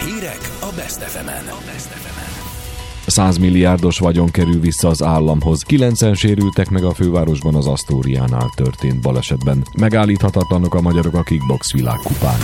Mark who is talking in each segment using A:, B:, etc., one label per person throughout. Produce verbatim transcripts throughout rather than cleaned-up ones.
A: Hírek a Best ef emen.
B: száz milliárdos vagyon kerül vissza az államhoz. Kilencen sérültek meg a fővárosban az Asztóriánál történt balesetben. Megállíthatatlanok a magyarok a kickbox világkupán.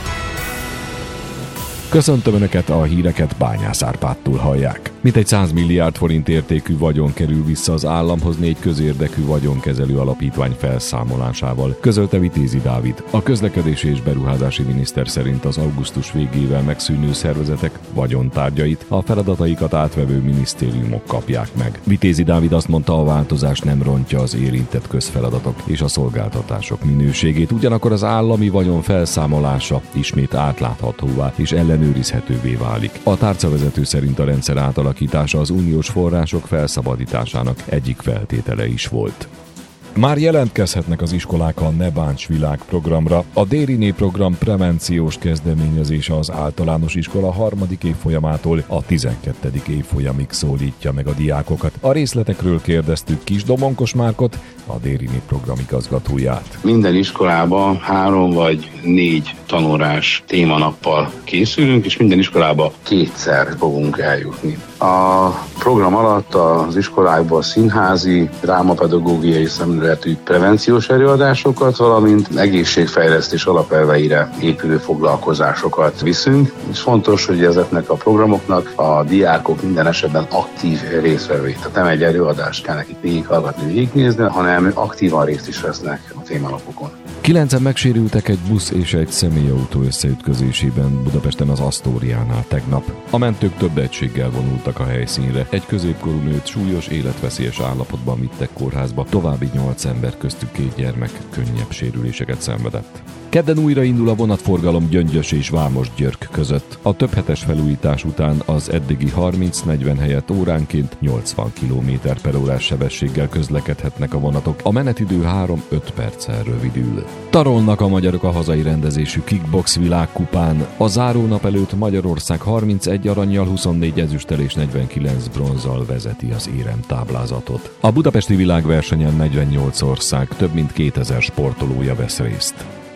B: Köszöntöm Önöket, a híreket Bányász Árpádtól hallják. Mintegy száz milliárd forint értékű vagyon kerül vissza az államhoz négy közérdekű vagyonkezelő alapítvány felszámolásával, közölte Vitézi Dávid. A közlekedési és beruházási miniszter szerint az augusztus végével megszűnő szervezetek vagyontárgyait a feladataikat átvevő minisztériumok kapják meg. Vitézi Dávid azt mondta, a változás nem rontja az érintett közfeladatok és a szolgáltatások minőségét, ugyanakkor az állami vagyon felszámolása ismét átláthatóvá és ellenőrizhetővé válik. A tárcavezető szerint a rendszer átalakítása az uniós források felszabadításának egyik feltétele is volt. Már jelentkezhetnek az iskolák a Ne Bánts Világ programra. A Dériné program prevenciós kezdeményezése az általános iskola harmadik évfolyamától a tizenkettedik évfolyamig szólítja meg a diákokat. A részletekről kérdeztük Kis Domonkos Márkot, a Dériné program igazgatóját.
C: Minden iskolában három vagy négy tanórás témanappal készülünk, és minden iskolába kétszer fogunk eljutni. A program alatt az iskolákban színházi, drámapedagógiai szemléletű prevenciós előadásokat, valamint egészségfejlesztés alapelveire épülő foglalkozásokat viszünk. És fontos, hogy ezeknek a programoknak a diákok minden esetben aktív résztvevői. Tehát nem egy előadást kell nekik végighallgatni, végignézni, hanem aktívan részt is vesznek a témanapokon.
B: Kilencen megsérültek egy busz és egy személyautó összeütközésében Budapesten az Asztóriánál tegnap. A mentők több egységgel vonultak a helyszínre. Egy középkorú nőt súlyos, életveszélyes állapotban vittek kórházba, további nyolc ember, köztük két gyermek könnyebb sérüléseket szenvedett. Kedden újra indul a vonatforgalom Gyöngyös és Vámos-Györk között. A többhetes felújítás után az eddigi harminc-negyven helyett óránként nyolcvan kilométer per órás sebességgel közlekedhetnek a vonatok. A menetidő három-öt perccel rövidül. Tarolnak a magyarok a hazai rendezésű kickbox világkupán. A zárónap előtt Magyarország harmincegy arannyal, huszonnégy ezüsttel és negyvenkilenc bronzzal vezeti az éremtáblázatot. A budapesti világversenyen negyvennyolc ország, több mint kétezer sportolója vesz részt.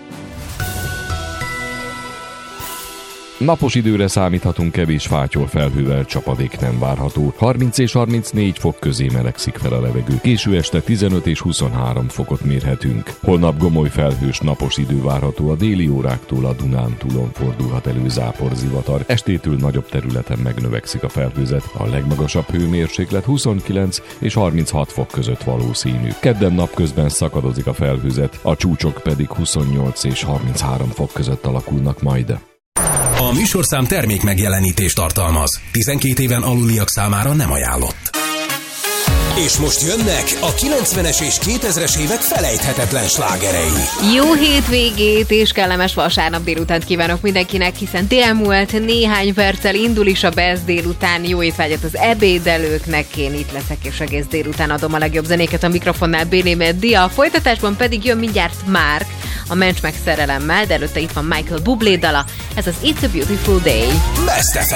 B: Napos időre számíthatunk, kevés fátyol felhővel, csapadék nem várható. harminc és harmincnégy fok közé melegszik fel a levegő. Késő este tizenöt és huszonhárom fokot mérhetünk. Holnap gomoly felhős napos idő várható, a déli óráktól a Dunántúlon fordulhat elő záporzivatar. Estétől nagyobb területen megnövekszik a felhőzet. A legmagasabb hőmérséklet huszonkilenc és harminchat fok között valószínű. Kedden napközben szakadozik a felhőzet, a csúcsok pedig huszonnyolc és harminchárom fok között alakulnak majd.
A: A műsorszám termék megjelenítést tartalmaz. tizenkét éven aluliak számára nem ajánlott. És most jönnek a kilencvenes és kétezres évek felejthetetlen slágerei.
D: Jó hétvégét és kellemes vasárnap délutánt kívánok mindenkinek, hiszen elmúlt néhány perccel indul is a Best délután. Jó étvágyat az ebédelőknek, én itt leszek, és egész délután adom a legjobb zenéket a mikrofonnál, Bénémet Dia. A folytatásban pedig jön mindjárt Márk, a Ments meg szerelemmel, de előtte itt van Michael Bublé dala, ez az It's a Beautiful Day.
A: Best ef